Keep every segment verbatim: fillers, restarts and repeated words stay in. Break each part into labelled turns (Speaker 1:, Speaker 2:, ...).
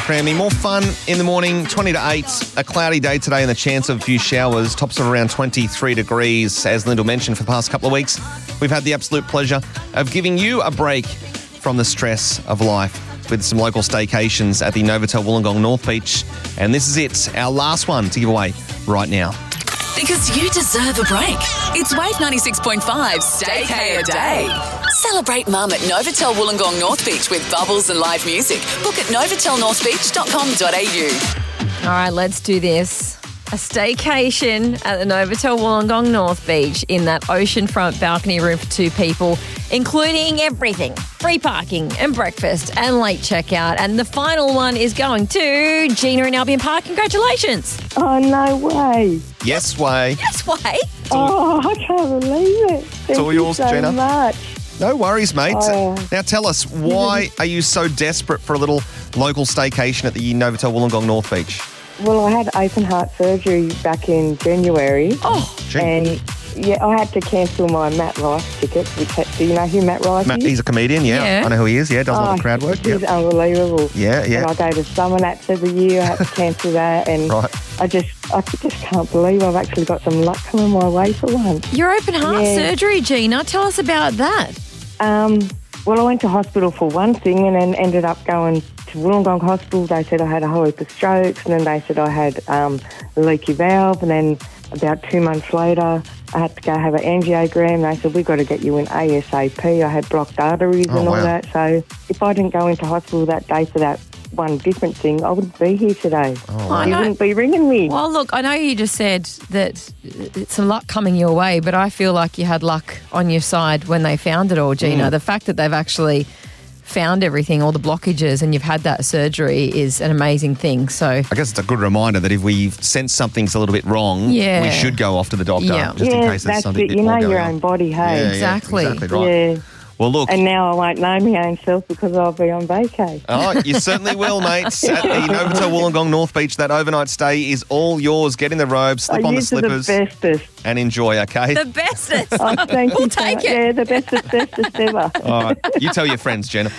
Speaker 1: Cranby. More fun in the morning, twenty to eight. A cloudy day today and the chance of a few showers. Tops of around twenty-three degrees. As Lyndall mentioned, for the past couple of weeks, we've had the absolute pleasure of giving you a break from the stress of life with some local staycations at the Novotel Wollongong North Beach. And this is it, our last one to give away right now.
Speaker 2: Because you deserve a break. It's Wave ninety-six point five Staycay a Day. Celebrate mum at Novotel Wollongong North Beach with bubbles and live music. Book at novotel north beach dot com dot a u.
Speaker 3: All right, let's do this. A staycation at the Novotel Wollongong North Beach in that oceanfront balcony room for two people, including everything. Free parking and breakfast and late checkout. And the final one is going to Gina in Albion Park. Congratulations.
Speaker 4: Oh, no way.
Speaker 1: Yes, way.
Speaker 3: Yes, way.
Speaker 4: Oh, I can't believe it. Thank
Speaker 1: It's all
Speaker 4: you
Speaker 1: yours,
Speaker 4: so
Speaker 1: Gina.
Speaker 4: much.
Speaker 1: No worries, mate.
Speaker 4: Oh.
Speaker 1: Now tell us, why are you so desperate for a little local staycation at the Novotel Wollongong North Beach?
Speaker 4: Well, I had open heart surgery back in January.
Speaker 3: Oh,
Speaker 1: Gee.
Speaker 4: And, yeah, I had to cancel my Matt Rice ticket. Which had, do you know who Matt Rice
Speaker 1: Matt,
Speaker 4: is?
Speaker 1: he's a comedian, yeah.
Speaker 3: Yeah.
Speaker 1: I know who he is, yeah. Does a lot of
Speaker 4: Oh,
Speaker 1: crowd work.
Speaker 4: He's
Speaker 1: Yeah,
Speaker 4: unbelievable.
Speaker 1: yeah. yeah.
Speaker 4: And I go to Summer Nats every year. I had to cancel that. And
Speaker 1: Right.
Speaker 4: I just I just can't believe I've actually got some luck coming my way for once.
Speaker 3: your open heart
Speaker 4: Yeah.
Speaker 3: surgery, Gina. Tell us about that.
Speaker 4: Um, well, I went to hospital for one thing and then ended up going to Wollongong Hospital. They said I had a whole heap of strokes, and then they said I had um, a leaky valve, and then about two months later I had to go have an angiogram. They said, we've got to get you in ASAP. I had blocked arteries
Speaker 1: Oh,
Speaker 4: and all
Speaker 1: wow.
Speaker 4: that. So if I didn't go into hospital that day for that one different thing, I wouldn't be here today.
Speaker 1: Oh,
Speaker 3: I
Speaker 4: You
Speaker 3: know.
Speaker 4: wouldn't be ringing me.
Speaker 3: Well, look, I know you just said that it's some luck coming your way, but I feel like you had luck on your side when they found it all, Gina.
Speaker 1: Mm.
Speaker 3: The fact that they've actually found everything, all the blockages, and you've had that surgery is an amazing thing. So,
Speaker 1: I guess it's a good reminder that if we sense something's a little bit wrong,
Speaker 3: Yeah.
Speaker 1: we should go off to the doctor
Speaker 3: Yeah.
Speaker 1: just in
Speaker 4: yeah,
Speaker 1: case there's
Speaker 4: that's
Speaker 1: something a
Speaker 4: it.
Speaker 1: bit
Speaker 4: You know
Speaker 1: more going
Speaker 4: your
Speaker 1: on.
Speaker 4: own body, hey?
Speaker 1: Yeah, yeah,
Speaker 3: Exactly.
Speaker 1: exactly right.
Speaker 4: Yeah.
Speaker 1: Well, look,
Speaker 4: And now I won't know my own self because I'll be on vacay.
Speaker 1: oh, you certainly will, mate. At the Novotel Wollongong North Beach, that overnight stay is all yours. Get in the robe, slip
Speaker 4: Oh,
Speaker 1: on the
Speaker 4: yous are
Speaker 1: slippers,
Speaker 4: the bestest.
Speaker 1: and enjoy, okay?
Speaker 3: the bestest.
Speaker 4: Oh, thank
Speaker 3: We'll
Speaker 4: you so
Speaker 3: take
Speaker 4: much.
Speaker 3: it.
Speaker 4: Yeah, the bestest, bestest ever.
Speaker 1: All right. You tell your friends, Jenna.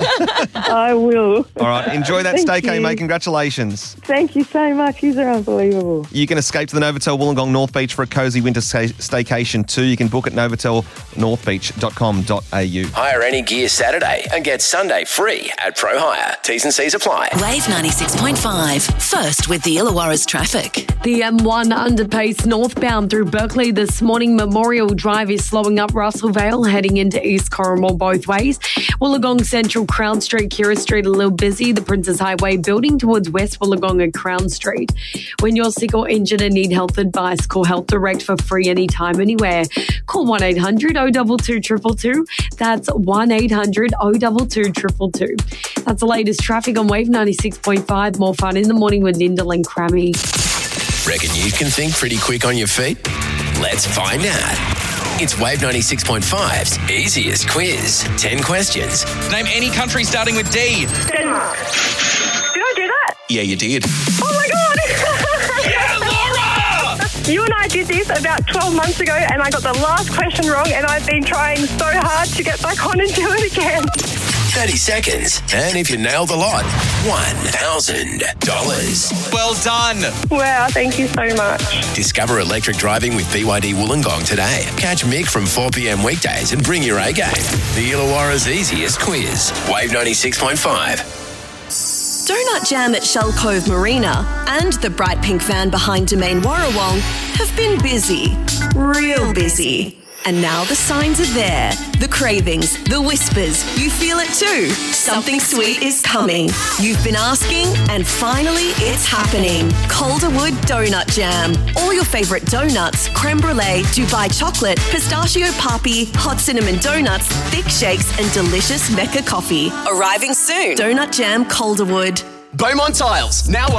Speaker 4: I will.
Speaker 1: All right. Enjoy that
Speaker 4: Thank
Speaker 1: staycay,
Speaker 4: you.
Speaker 1: mate. Congratulations.
Speaker 4: Thank you so much. You are unbelievable.
Speaker 1: You can escape to the Novotel Wollongong North Beach for a cosy winter stay- staycation too. You can book at novotel north beach dot com dot a u.
Speaker 5: Hire any gear Saturday and get Sunday free at Pro Hire. T's and C's apply.
Speaker 2: Wave ninety-six point five. First with the Illawarra's traffic.
Speaker 6: The M one underpace northbound through Berkeley this morning. Memorial Drive is slowing up. Russellvale heading into East Corrimal both ways. Wollongong Central, Crown Street, Kira Street a little busy. The Princess Highway building towards West Wollongong and Crown Street. When you're sick or injured and need health advice, call Health Direct for free anytime, anywhere. Call one eight hundred oh two two two two two. That's one eight hundred oh two two two two two. That's the latest traffic on Wave ninety-six point five. More fun in the morning with Lyndall and Crammy.
Speaker 5: Reckon you can think pretty quick on your feet? Let's find out. It's Wave ninety-six point five's easiest quiz. ten questions.
Speaker 7: Name any country starting with D.
Speaker 4: Denmark. Did I do that?
Speaker 5: Yeah, you did.
Speaker 4: Oh, my God.
Speaker 7: Yeah, Laura!
Speaker 4: You and I did this about twelve months ago, and I got the last question wrong, and I've been trying so hard to get back on and do it again.
Speaker 5: thirty seconds. And if you nail the lot, one thousand dollars.
Speaker 7: Well done.
Speaker 4: Wow, thank you so much.
Speaker 5: Discover electric driving with B Y D Wollongong today. Catch Mick from four p.m. weekdays and bring your A game. The Illawarra's easiest quiz. Wave ninety-six point five.
Speaker 8: Donut Jam at Shell Cove Marina and the bright pink van behind Domain Warrawong have been busy, real busy. And now the signs are there. The cravings, the whispers, you feel it too. Something sweet is coming. You've been asking, and finally it's happening. Calderwood Donut Jam. All your favourite donuts, creme brulee, Dubai chocolate, pistachio papi, hot cinnamon donuts, thick shakes, and delicious Mecca coffee. Arriving soon. Donut Jam Calderwood.
Speaker 9: Beaumont Tiles, now